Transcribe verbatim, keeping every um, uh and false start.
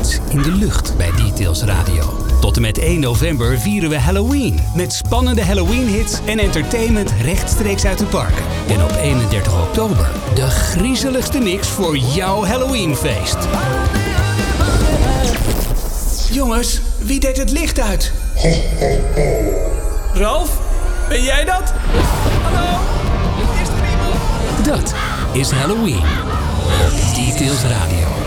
hits in de lucht bij Details Radio. Tot en met één november vieren we Halloween. Met spannende Halloween-hits en entertainment rechtstreeks uit de parken. En op eenendertig oktober de griezeligste mix voor jouw Halloweenfeest. Jongens, wie deed het licht uit? Ralf, ben jij dat? Hallo? Is er iemand? Dat is Halloween. Op Details Radio.